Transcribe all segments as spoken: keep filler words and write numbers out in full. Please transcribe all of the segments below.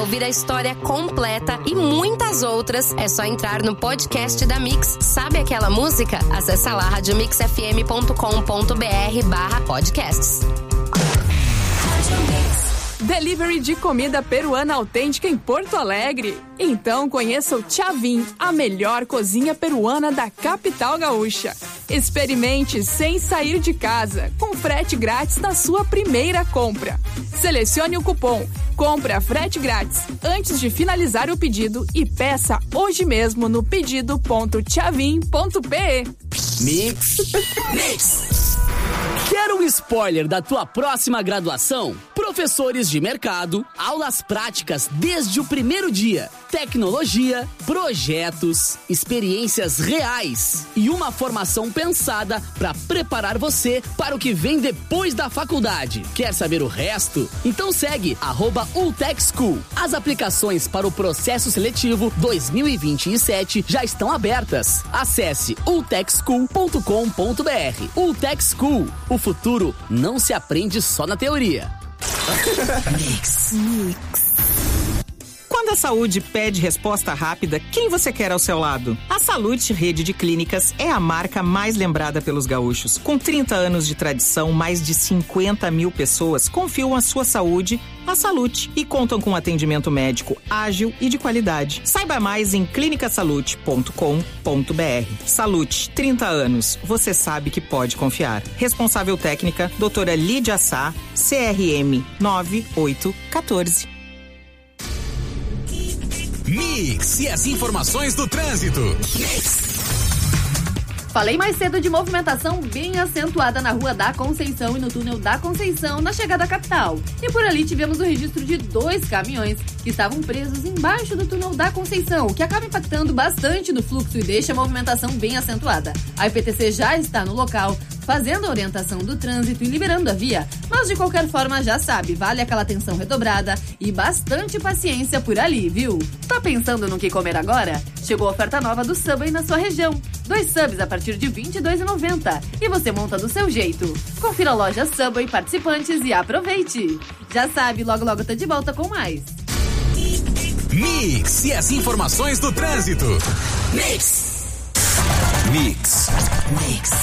Ouvir a história completa e muitas outras, é só entrar no podcast da Mix. Sabe aquela música? Acesse lá rádio mix f m ponto com ponto b r barra podcasts. Delivery de comida peruana autêntica em Porto Alegre? Então conheça o Chavin, a melhor cozinha peruana da capital gaúcha. Experimente sem sair de casa, com frete grátis na sua primeira compra. Selecione o cupom Compra Frete Grátis antes de finalizar o pedido e peça hoje mesmo no pedido ponto chavin ponto p e. Mix. Mix. Quer um spoiler da tua próxima graduação? Professores de mercado, aulas práticas desde o primeiro dia, tecnologia, projetos, experiências reais e uma formação pensada para preparar você para o que vem depois da faculdade. Quer saber o resto? Então segue arroba Ultec School. As aplicações para o processo seletivo dois mil e vinte e sete já estão abertas. Acesse ultec school ponto com ponto b r. Ultec School. O futuro não se aprende só na teoria. Mix. Mix. Quando a saúde pede resposta rápida, quem você quer ao seu lado? A Salute Rede de Clínicas é a marca mais lembrada pelos gaúchos. Com trinta anos de tradição, mais de cinquenta mil pessoas confiam a sua saúde à Salute e contam com atendimento médico ágil e de qualidade. Saiba mais em clinica salute ponto com ponto b r. Salute, trinta anos. Você sabe que pode confiar. Responsável técnica, doutora Lídia Sá, C R M nove oito um quatro. Mix e as informações do trânsito. Mix. Falei mais cedo de movimentação bem acentuada na Rua da Conceição e no túnel da Conceição na chegada à capital. E por ali tivemos o registro de dois caminhões que estavam presos embaixo do túnel da Conceição, o que acaba impactando bastante no fluxo e deixa a movimentação bem acentuada. A I P T C já está no local, fazendo a orientação do trânsito e liberando a via, mas de qualquer forma já sabe, vale aquela atenção redobrada e bastante paciência por ali, viu? Tá pensando no que comer agora? Chegou a oferta nova do Subway na sua região. Dois subs a partir de vinte e dois reais e noventa centavos e você monta do seu jeito. Confira a loja Subway, participantes e aproveite! Já sabe, logo logo tá de volta com mais. Mix e as informações do trânsito. Mix. Mix. Mix.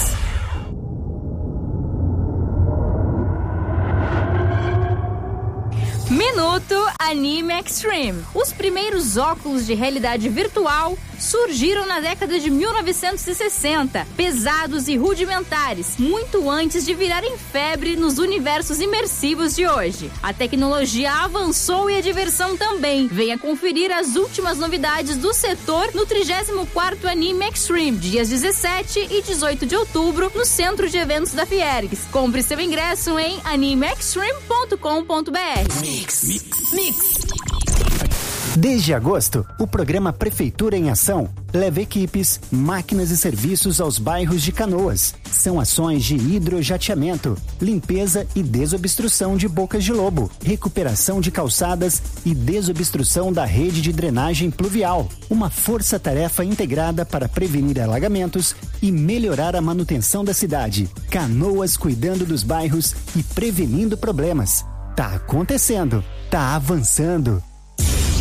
Minuto Anime Extreme. Os primeiros óculos de realidade virtual surgiram na década de mil novecentos e sessenta, pesados e rudimentares, muito antes de virarem febre nos universos imersivos de hoje. A tecnologia avançou e a diversão também. Venha conferir as últimas novidades do setor no trigésimo quarto Anime Extreme, dias dezessete e dezoito de outubro, no Centro de Eventos da Fiergs. Compre seu ingresso em anime extreme ponto com ponto b r. Mix. Mix. Mix. Desde agosto, o programa Prefeitura em Ação leva equipes, máquinas e serviços aos bairros de Canoas. São ações de hidrojateamento, limpeza e desobstrução de bocas de lobo, recuperação de calçadas e desobstrução da rede de drenagem pluvial. Uma força-tarefa integrada para prevenir alagamentos e melhorar a manutenção da cidade. Canoas cuidando dos bairros e prevenindo problemas. Tá acontecendo, tá avançando.